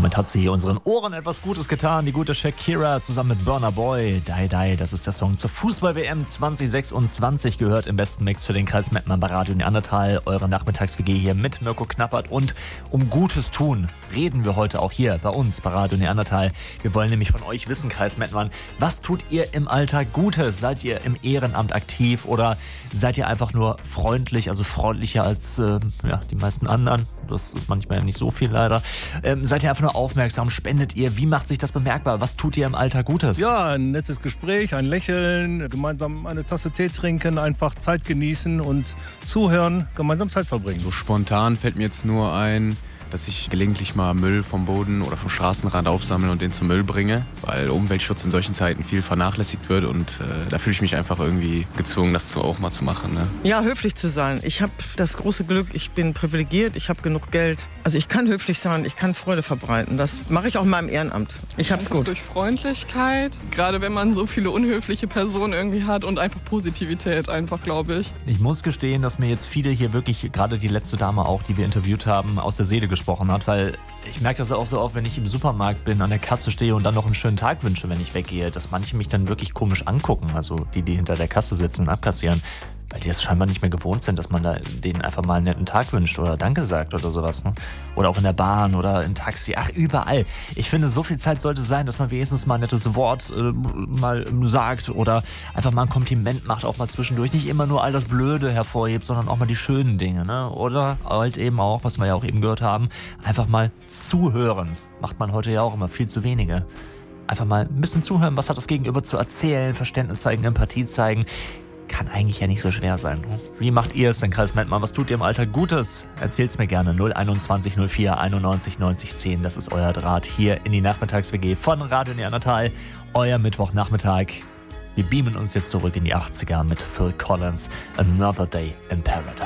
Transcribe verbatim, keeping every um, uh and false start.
Somit hat sie unseren Ohren etwas Gutes getan. Die gute Shakira zusammen mit Burna Boy. Die Die, das ist der Song zur Fußball-W M zwanzig sechsundzwanzig. Gehört im besten Mix für den Kreis Mettmann bei Radio Neandertal. Eure Nachmittags-W G hier mit Mirko Knappert. Und um Gutes tun reden wir heute auch hier bei uns bei Radio Neandertal. Wir wollen nämlich von euch wissen, Kreis Mettmann, was tut ihr im Alltag Gutes? Seid ihr im Ehrenamt aktiv oder seid ihr einfach nur freundlich, also freundlicher als äh, ja, die meisten anderen? Das ist manchmal ja nicht so viel leider. Ähm, seid ihr einfach nur aufmerksam? Spendet ihr? Wie macht sich das bemerkbar? Was tut ihr im Alltag Gutes? Ja, ein nettes Gespräch, ein Lächeln, gemeinsam eine Tasse Tee trinken, einfach Zeit genießen und zuhören, gemeinsam Zeit verbringen. So spontan fällt mir jetzt nur ein, dass ich gelegentlich mal Müll vom Boden oder vom Straßenrand aufsammle und den zum Müll bringe, weil Umweltschutz in solchen Zeiten viel vernachlässigt wird und äh, da fühle ich mich einfach irgendwie gezwungen, das auch mal zu machen. Ne? Ja, höflich zu sein. Ich habe das große Glück, ich bin privilegiert, ich habe genug Geld. Also ich kann höflich sein, ich kann Freude verbreiten. Das mache ich auch in meinem Ehrenamt. Ich hab's einfach gut. Durch Freundlichkeit, gerade wenn man so viele unhöfliche Personen irgendwie hat und einfach Positivität einfach, glaube ich. Ich muss gestehen, dass mir jetzt viele hier wirklich, gerade die letzte Dame auch, die wir interviewt haben, aus der Seele gesprochen hat, weil ich merke das auch so oft, wenn ich im Supermarkt bin, an der Kasse stehe und dann noch einen schönen Tag wünsche, wenn ich weggehe, dass manche mich dann wirklich komisch angucken, also die, die hinter der Kasse sitzen und abkassieren, weil die es scheinbar nicht mehr gewohnt sind, dass man da denen einfach mal einen netten Tag wünscht oder Danke sagt oder sowas. Ne? Oder auch in der Bahn oder im Taxi, ach überall. Ich finde, so viel Zeit sollte sein, dass man wenigstens mal ein nettes Wort äh, mal sagt oder einfach mal ein Kompliment macht, auch mal zwischendurch. Nicht immer nur all das Blöde hervorhebt, sondern auch mal die schönen Dinge. Ne? Oder halt eben auch, was wir ja auch eben gehört haben, einfach mal zuhören. Macht man heute ja auch immer viel zu wenige. Einfach mal ein bisschen zuhören, was hat das Gegenüber zu erzählen, Verständnis zeigen, Empathie zeigen. Kann eigentlich ja nicht so schwer sein. Wie macht ihr es denn, Kreis Mettmann? Was tut ihr im Alltag Gutes? Erzählt's mir gerne. null einundzwanzig null vier einundneunzig neunzig zehn. Das ist euer Draht hier in die Nachmittags-W G von Radio Neandertal. Euer Mittwochnachmittag. Wir beamen uns jetzt zurück in die achtziger mit Phil Collins. Another Day in Paradise.